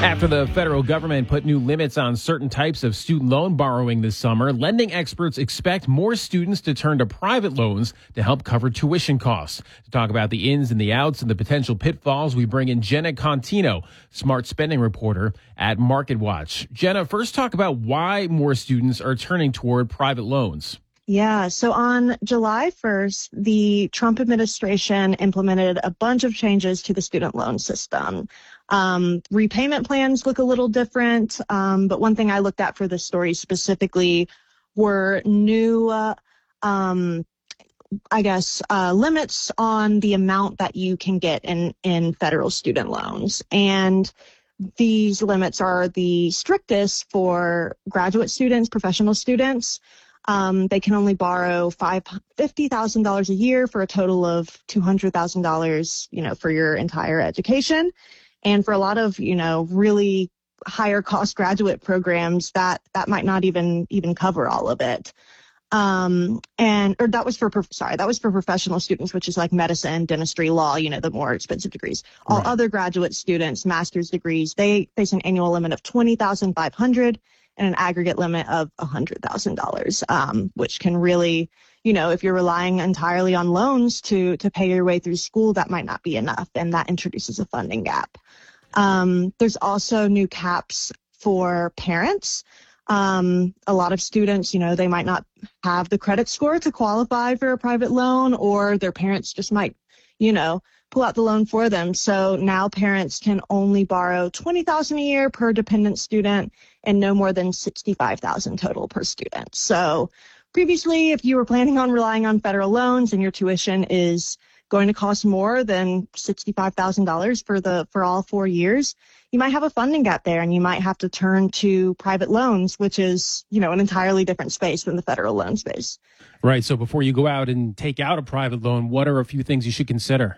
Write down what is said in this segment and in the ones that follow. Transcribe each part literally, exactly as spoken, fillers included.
After the federal government put new limits on certain types of student loan borrowing this summer, lending experts expect more students to turn to private loans to help cover tuition costs. To talk about the ins and the outs and the potential pitfalls, we bring in Jenna Contino, smart spending reporter at MarketWatch. Jenna, first talk about why more students are turning toward private loans. Yeah, so on July first, the Trump administration implemented a bunch of changes to the student loan system. Um, repayment plans look a little different, um, but one thing I looked at for this story specifically were new, uh, um, I guess, uh, limits on the amount that you can get in, in federal student loans. And these limits are the strictest for graduate students, professional students. Um, they can only borrow five hundred fifty thousand dollars a year for a total of two hundred thousand dollars, you know, for your entire education. And for a lot of, you know, really higher cost graduate programs, that that might not even even cover all of it. Um, and or that was for sorry, that was for professional students, which is like medicine, dentistry, law, you know, the more expensive degrees. All Right. other graduate students, master's degrees, they face an annual limit of twenty thousand five hundred dollars and an aggregate limit of one hundred thousand dollars, um, which can really, you know, if you're relying entirely on loans to to pay your way through school, that might not be enough, and that introduces a funding gap. Um, there's also new caps for parents. Um, a lot of students, you know, they might not have the credit score to qualify for a private loan, or their parents just might, you know, pull out the loan for them. So now parents can only borrow twenty thousand dollars a year per dependent student and no more than sixty-five thousand dollars total per student. So previously, if you were planning on relying on federal loans and your tuition is going to cost more than sixty-five thousand dollars for the for all four years, you might have a funding gap there, and you might have to turn to private loans, which is, you know, an entirely different space than the federal loan space. Right. So before you go out and take out a private loan, what are a few things you should consider?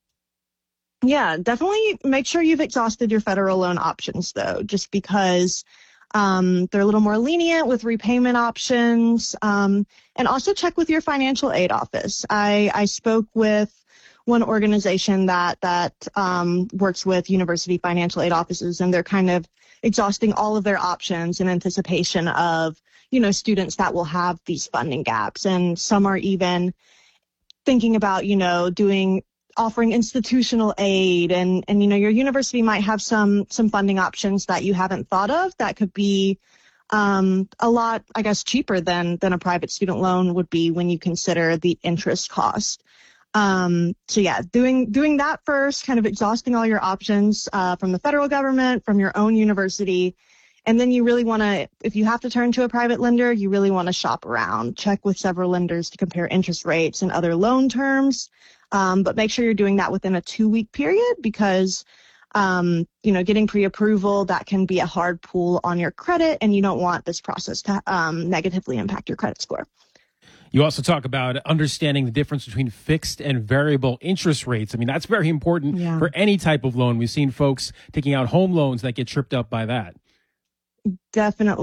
Yeah, definitely make sure you've exhausted your federal loan options, though, just because um, they're a little more lenient with repayment options. Um, and also check with your financial aid office. I, I spoke with one organization that that um, works with university financial aid offices, and they're kind of exhausting all of their options in anticipation of, you know, students that will have these funding gaps. And some are even thinking about, you know, doing offering institutional aid, and, and, you know, your university might have some, some funding options that you haven't thought of that could be, um, a lot, I guess, cheaper than, than a private student loan would be when you consider the interest cost. Um, so yeah, doing, doing that first, kind of exhausting all your options, uh, from the federal government, from your own university. And then you really want to, if you have to turn to a private lender, you really want to shop around, check with several lenders to compare interest rates and other loan terms. Um, but make sure you're doing that within a two-week period, because, um, you know, getting pre-approval, that can be a hard pull on your credit, and you don't want this process to um, negatively impact your credit score. You also talk about understanding the difference between fixed and variable interest rates. I mean, that's very important Yeah. for any type of loan. We've seen folks taking out home loans that get tripped up by that. Definitely.